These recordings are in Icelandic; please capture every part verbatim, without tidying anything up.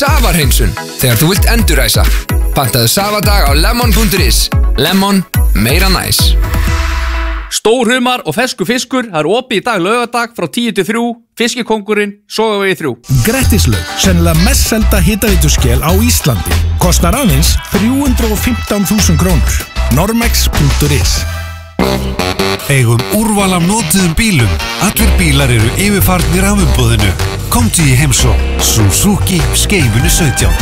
Safahreinsun þegar þú vilt endurræsa. Pantaðu Safadag á lemon punktur is. Lemon, meira næs. Stórhumar og fersku fiskur, það er opið í dag laugardag frá tíu til þrjú, Fiskikóngurinn, Sogavegi þrjú. Grettislaug, sennilega mest selda hitaveituskel á Íslandi. Kostar aðeins þrjú hundruð og fimmtán þúsund krónur. Normex punktur is. Eigum úrval af notuðum bílum. Allir bílar eru yfirfarnir af umboðinu. Komdu í heimsó. Suzuki Skeifunni sautján.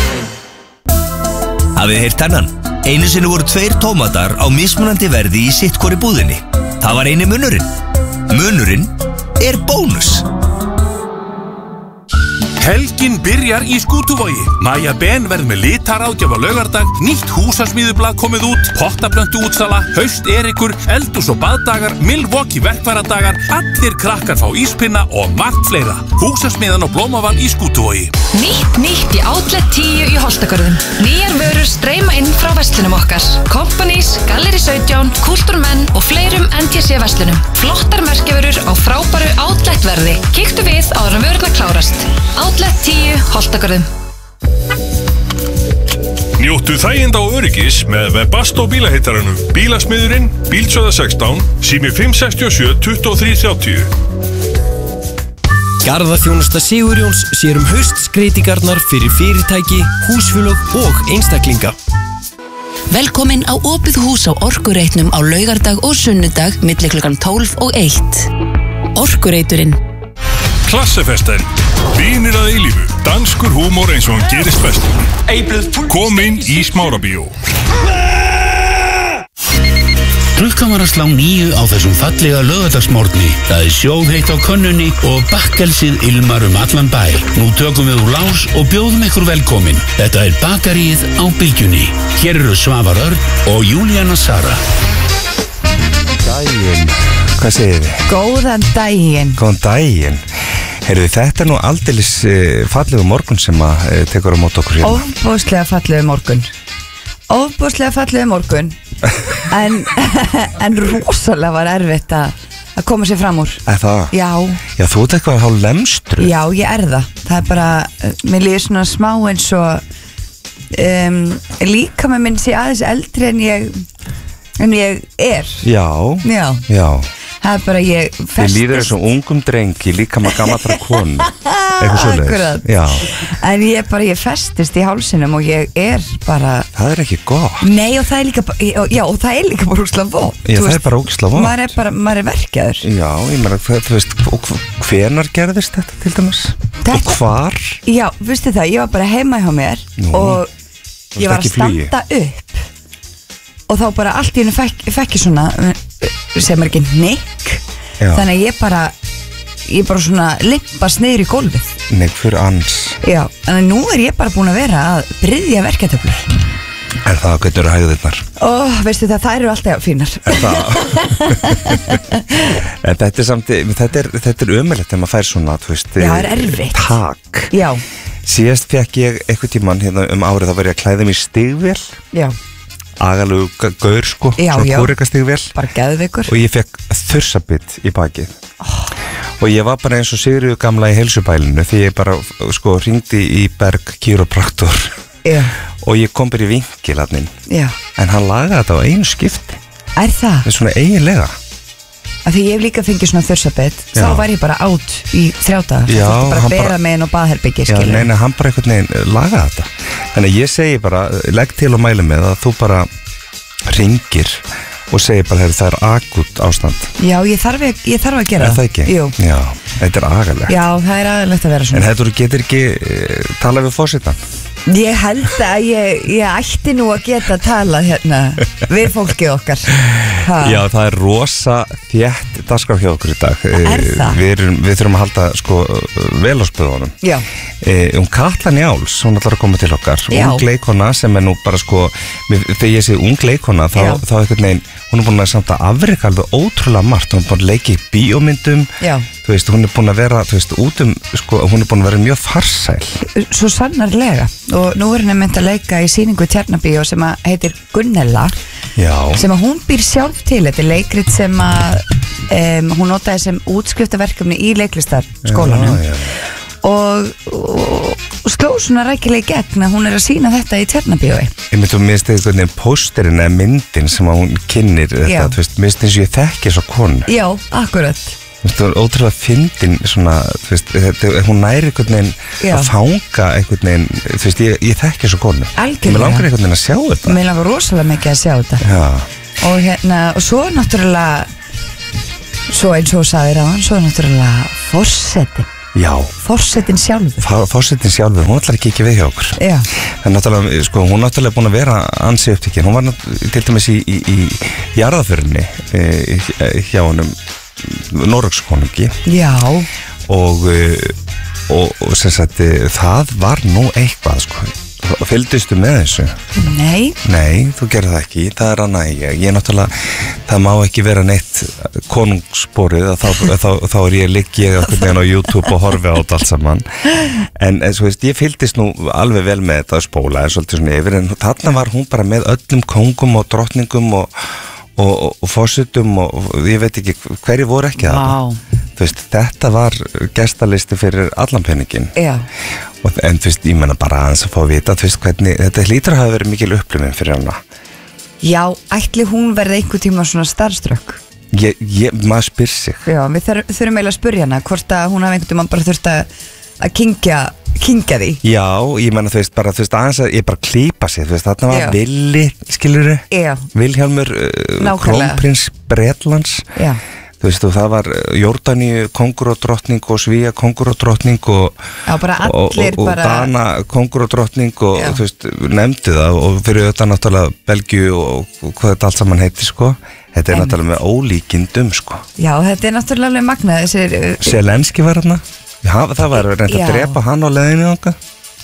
Hafið heyrt hennan? Einu sinni voru tveir tómatar á mismunandi verði í sitt hvori búðinni. Það var eini munurinn. Munurinn er bónus. Helgin byrjar í Skútuvogi. Maja Ben verð með litaráðgjafa laugardag, nýtt húsasmíðublað komið út, pottaplöntu útsala, haust erikur, eldús og baðdagar, Milwaukee verkfæradagar, allir krakkar fá íspinna og margt fleira. Húsasmiðan og blómaval í Skútuvogi. Nýtt, nýtt í Outlet tíu í Holtagörðum. Nýjar vörur streyma inn frá verslunum okkar. Companies, Gallery sautján, Kultúrmenn og fleirum N T C verslunum. Flottar merkjavörur á frábæru Outlet verði. Kíktu við áður en vörurnar klárast. Outlet tíu, Holtagörðum. Njóttu þæginda og öryggis með Webasto bílaheitaranum. Bílasmiðurinn, Bílsöða sextán, sími fimm sex sjö, tuttugu og þrjú þrjátíu. Garðaþjónusta Sigurjóns sér um haustskreitingarnar fyrir fyrirtæki, húsfélög og einstaklinga. Velkomin á opið hús á Orkureitnum á laugardag og sunnudag milli klukkan tólf og eitt. Orkureiturinn. Klassefesten, vinir að eilífu, danskur húmor eins og hann gerist best. Kom inn í Smárabíó. Klukkan var að slá níu á þessum fallega laugardagsmorgni. Það er sjóðheitt á könnunni og bakkelsið ilmar um allan bæ. Nú tökum við úr lás og bjóðum ykkur velkomin. Þetta er bakaríið á Bylgjunni. Hér eru Svavar Örn og Júlíana Sara. Daginn, hvað segir þið? Góðan daginn. Góðan daginn. Heyrðu, þetta er nú aldeilis uh, fallegu morgun sem að uh, tekur á mót okkur hérna. Ofboðslega fallegu morgun. Ofboðslega fallegu morgun. en, en rosalega var erfitt að að koma sér fram úr. Er það? Já. Já, þú ert eitthvað að hálf lemstru. Já, ég er það. Það er bara, mér líður svona smá eins og um, líka með minn sé aðeins eldri en ég en ég er. Já. Já. Já. Það er bara ég festist. Þið líður eins og ungum drengi líka maður gamallra konu. Eitthvað svoleiðis. Akkurat. Já. En ég bara, ég festist í hálsinum og ég er bara... Það er ekki gott. Nei, og það er líka bara, já, og það er líka bara úrslega vond. Já, það er bara úrslega vond. Maður er bara, maður er verkjaður. Já, ég meina, þú veist, hvenar gerðist þetta til dæmis? Þetta? Og hvar? Já, veistu það, ég var bara heima hjá mér. Nú, og ég var að standa upp og þá bara allt í hennu fekk, fekk ég svona sem er ekki nikk, þannig að ég bara ég bara svona limpast niður í gólfið. Nikk fyrir ans. Já, en nú er ég bara búin að vera að bryðja verkjatöflur. Er það, hvernig eru hægðirnar? Ó, veistu það, það eru alltaf fínar. Er það? En þetta er samt, þetta er, þetta er ömurlegt þegar maður fær svona, þú veist, já, er erfitt. Tak. Já. Síðast fekk ég eitthvað tímann hérna um árið, þá var ég að klæða mig í stigvél. Já. Agalegu gaur sko, já, svona kúrekastigvél. Bara geðveikur. Og ég fekk þursabitt í bakið. Oh. Og ég var bara eins og Sigríður gamla í heilsubælinu því ég bara sko hringdi í Berg Chiropraktor. Já. Og ég kom bara í vinkilarnin. Já. En hann lagaði þetta á einu skipti. Er það? Það er svona eiginlega. Af því ég hef líka fengið svona þursabitt, þá var ég bara átt í þrjá daga. Já. Það þurfti bara að bera með inn á baðherbyggi, skilur. Já, neina, hann bara einhvern veginn lagaði þetta. Þannig að ég segi bara, legg til og mæli með að þú bara ringir og segir bara, hey, það er akut ástand. Já, ég þarf, ég þarf að gera það. Er það ekki? Jú. Já, þetta er agalegt. Já, það er agalegt að vera svona. En þetta getur ekki uh, tala við forsetann? Ég held að ég, ég ætti nú að geta að tala hérna við fólkið okkar. Ha. Já, það er rosa þétt dagskrá hjá okkur í dag. Er það? Við, erum, við þurfum að halda sko vel á spöðunum. Já. Um Katla Njáls, hún ætlar að koma til okkar. Já. Ung leikona sem er nú bara sko, þegar ég segi ung leikona, þá, þá einhvern veginn, hún er búin að samt að afrika alveg ótrúlega margt. Hún er búin að leika í bíómyndum. Já. Þú veist, hún er búin að vera, þú veist, út um, sko, hún er búin að vera mjög farsæl. Svo sannarlega. Og nú er henni mynd að leika í sýningu Tjarnabíó sem að heitir Gunnella. Já. Sem að hún býr sjálf til. Þetta er leikrit sem að um, hún notaði sem útskriftaverkefni í leiklistarskólanum. Já, já, já. og, og, og sló svona rækilega í gegn að hún er að sína þetta í Tjarnabíói. Ég myndi að minnst einhvern veginn pósterinn eða myndin sem að hún kynnir þetta, þú veist, minnst eins og ég þekki svo konu. Já, akkurat. Þú veist, það var ótrúlega fyndin svona, þú veist, þetta, hún næri einhvern veginn Já. að fanga einhvern veginn, þú veist, ég, ég þekki svo konu. Algjörlega. Mér langar einhvern veginn að sjá þetta. Mér langar rosalega mikið að sjá þetta. Já. Og hérna, og svo náttúrulega, svo eins og sagðir á hann, svo náttúrulega forsetin. Já. Forsetin sjálfur. Forsetin sjálfur, hún ætlar að kíkja við hjá okkur. Já. Það er náttúrulega, sko, hún er náttúrulega búin að vera ansi upptíkin. Hún var náttúrulega til dæmis í, í, í jarðaförinni e, hjá honum Noregskonungi. Já. Og, og, og sem sagt, það var nú eitthvað, sko. Fylgdustu með þessu? Nei. Nei, þú gerði það ekki, það er annað ég. Ég er náttúrulega, það má ekki vera neitt konungsborið, þá, þá, þá er ég ligg ég okkur neginn á YouTube og horfi á þetta allt saman. En svo veist, ég fylgdist nú alveg vel með þetta að spóla, er svolítið svona yfir, en þarna var hún bara með öllum kóngum og drottningum og, og, og, og fórsetum og, og ég veit ekki hverju voru ekki það. Vá. Þú veist, þetta var gestalisti fyrir allan penningin. Já. Og, en þú veist, ég menna bara aðeins að fá að vita, þú veist, hvernig, þetta hlýtur að hafa verið mikil upplifun fyrir hana. Já, ætli hún verði einhver tíma svona starfströkk? Ég, ég, maður spyr sig. Já, við þur, þurfum eiginlega að spyrja hana hvort að hún hafi einhvern tíma bara þurft að að kynkja, kynkja því. Já, ég menna, þú veist, bara, þú veist, aðeins að ég bara klípa sig, þú veist, þarna var Já. Villi, skilurðu? Já. Vilhjálmur, uh, krónprins Bretlands. Já. Þú veist, og það var Jórdaníu kongur og drottning og Svíja kongur og drottning og, Já, bara allir og, og, og bara... Dana kongur og drottning og, og þú veist, nefndi það og fyrir þetta náttúrulega Belgíu og, og hvað þetta allt saman heiti, sko. Þetta er en... náttúrulega með ólíkindum, sko. Já, þetta er náttúrulega alveg magnað, þessir... Selenski var hérna. Já, það var reynd að Já. drepa hann á leiðinu okkar.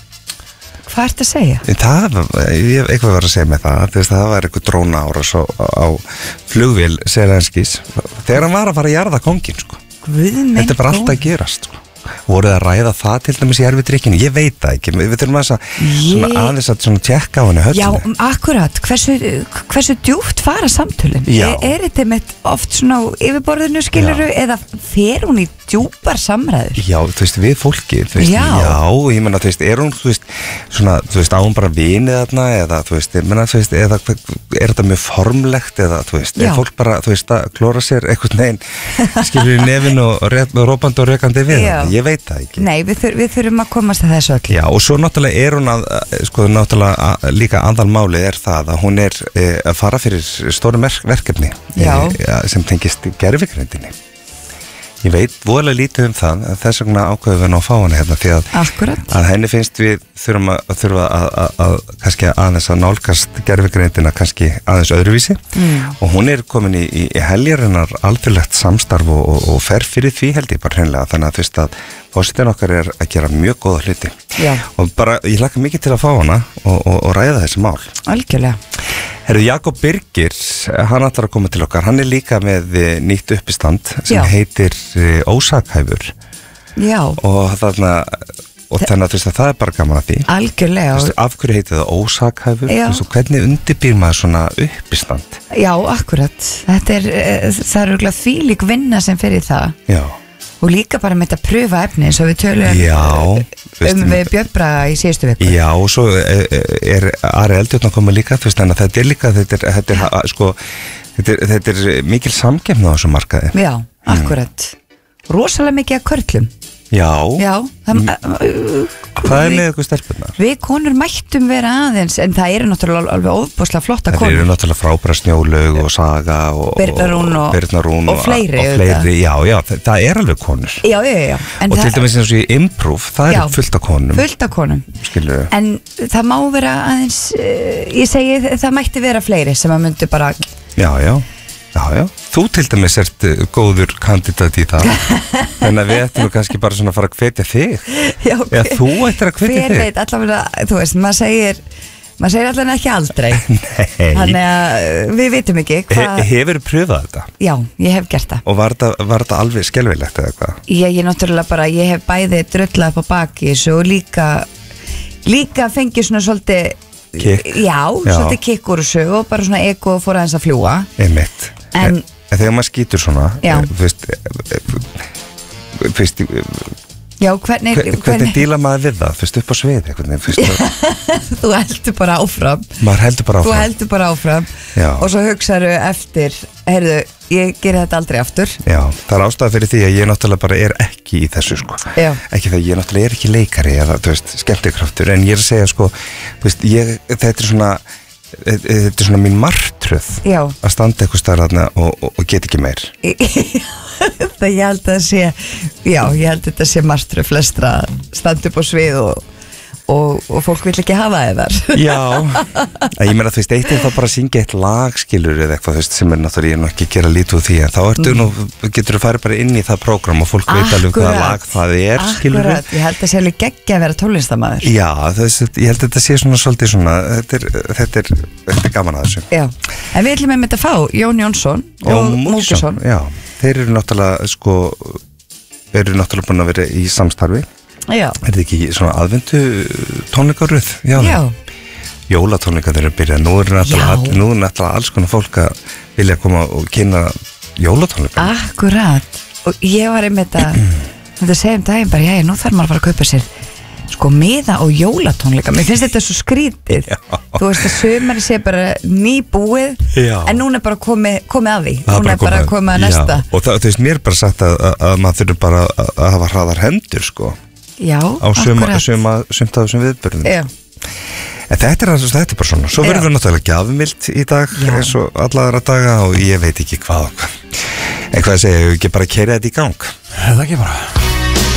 Hvað ert að segja? Það, ég hef eitthvað verið að segja með það, þess að það var eitthvað dróna ára á, á flugvél Selenskis þegar hann var að fara að jarða kongin, sko. Guð minn Þetta er bara alltaf að gerast, sko. Voruð að ræða það til dæmis í erfidrykkinu? Ég veit það ekki, við þurfum að svona Ég- aðeins að svona tjekka á henni Já, höllinu. akkurat, hversu, hversu djúpt fara samtölin? Já. Er, er þetta með oft svona á yfirborðinu skiluru eða fer hún í djúpar samræður? Já, þú veist, við fólki, þú veist, Já. já, ég menna, þú veist, er hún, þú veist, svona, þú veist, á hún bara vinið þarna, eða, þú veist, ég menna, þú veist, eða, er þetta mjög formlegt, eða, þú veist, Já. er fólk bara, þú veist, að klóra sér eitthvað neginn, skilur í nefin og rópandi og rekandi við Já. það, ég veit það ekki. Nei, við, þur, við þurfum að komast að þessu öll. Já, og svo náttúrulega er hún að, sko, náttúrulega að, líka aðalmálið er það að hún er e, að fara fyrir stóru verkefni Já. e, sem tengist gervigrindinni. Ég veit voðalega lítið um það, þess vegna ákveðum við ná að fá hana hérna því að, að henni finnst við þurfum að, þurfa að, að, að kannski aðeins að nálgast gervigrindina kannski aðeins öðruvísi Mm. og hún er komin í, í heljarinnar alþjóðlegt samstarf og, og, og fer fyrir því held ég bara hreinlega þannig að þú veist að fórsetin okkar er að gera mjög góða hluti Já. og bara ég hlakka mikið til að fá hana og, og, og ræða þessi mál. Algjörlega. Herru, Jakob Birgir, hann ætlar að koma til okkar, hann er líka með eh, nýtt uppistand sem Já. heitir eh, Ósakhæfur Já. og þarna og þannig að þú veist að það er bara gaman að því. Algjörlega. Þú veist, af hverju heitir það Ósakhæfur? Já. Þú veist, og hvernig undirbýr maður svona uppistand? Já, akkurat. Þetta er, eh, það er örugglega þvílík vinna sem fer í það. Já. Og líka bara með þetta pröfa efni eins og við tölum Já, um við Björn Braga í síðustu viku. Já, og svo er, er Ari Eldjórn að koma líka, þú veist, þannig að þetta er líka, þetta er, þetta er, ha- sko, þetta er, þetta er mikil samkeppni á þessum markaði. Já, akkurat. Rosalega mikið að körlum. Já. Já, það, Hvað er með ykkur stelpurnar? við konur mættum vera aðeins, en það eru náttúrulega alveg ofbúslega flotta Það konur. eru náttúrulega frábæra Snjólaug og Saga og Birna Rún og- Birna Rún og fleiri, og auðvitað. fleiri já, já, það, það er alveg konur Já, já, já. En og það- til dæmis eins og í improv það Já. er fullt af konum fullt af konum. skilur En það má vera aðeins, uh, ég segi það mætti vera fleiri sem að myndu bara, já, já, já, já þú til dæmis ert uh, góður kandidat í það þannig að við ættum nú kannski bara svona að fara að hvetja þig já, eða þú ættir að hvetja hver þig veit allavega, þú veist, maður segir, maður segir allavega ekki aldrei. Nei, Þannig að uh, við vitum ekki He, hvað, hefur pröfað þetta já, ég hef gert það. og var þetta, var þetta alveg skelfilegt eða hvað? Ég, ég náttúrulega bara, ég hef bæði drullað upp á baki þessu og líka líka fengið svona svolítið Kikk. já, Já. svolítið kikk úr þessu og bara svona ego fór aðeins að fljúa. Einmitt. En- en þegar maður skýtur svona Já. eh, þú veist eh, eh, þú veist, eh, Já, hvernig Hver, Hvernig díla maður við það, fyrst upp á svið hvernig, fyrst Þú heldur bara áfram Maður heldur bara áfram Þú heldur bara áfram Já. Og svo hugsaðu eftir Heyrðu, ég geri þetta aldrei aftur Já, það er ástæða fyrir því að ég náttúrulega bara er ekki í þessu sko Já. Ekki það, ég náttúrulega er ekki leikari eða, þú veist, skemmtikraftur En ég er að segja sko, þú veist, ég, þetta er svona Þetta er svona mín martröð Já. Að standa eitthvað starf þarna og, og, og get ekki meir Það ég held að sé Já, ég held að þetta sé martröð flestra standa upp á svið og, og, og fólk vil ekki hafa þær Já, að ég meina þú veist eitt er þá bara að syngja eitt lag skilur eða eitthvað þú veist sem er náttúrulega ég er ekki að gera lítið úr því en þá ertu nú, getur þú farið bara inn í það prógram og fólk veit alveg hvaða lag það er skilur Akkurat, ég held að sé alveg geggja að vera tónlistarmaður Já, þess, ég held að þetta sé svona svolítið svona, þetta er, þetta er, þetta er gaman að þessu Já, en við ætlum einmitt að fá Jón Jónsson og Múkisson Já, þeir eru náttúrulega sko, eru náttúrulega búin að vera í samstarfi Já. Er þetta ekki svona aðvendu tónleikaröð? Já. Já. Jólatónleikar þeir eru að byrja. Nú er náttúrulega, nú er náttúrulega alls konar fólk að vilja koma og kynna jólatónleikar. Akkurat. Og ég var einmitt að þetta segjum daginn bara, já, nú þarf maður að fara að kaupa sér sko miða og jólatónleika. Mér finnst þetta svo skrítið. Já. Þú veist að sumari sé bara nýbúið Já. En núna er bara komið, komið að því. Núna er bara komið að næsta. Já. Og það, þú veist, mér er bara sagt að, að, að maður þurfi bara að, að hafa hraðar hendur, sko. Já, á suma, suma, sumt af þessum viðbörðum Já. En þetta er, þetta er bara svona Svo verður við náttúrulega gjafumild í dag Já. Eins og alla aðra daga og ég veit ekki hvað En hvað segja, ég ekki bara keira þetta í gang Það ekki bara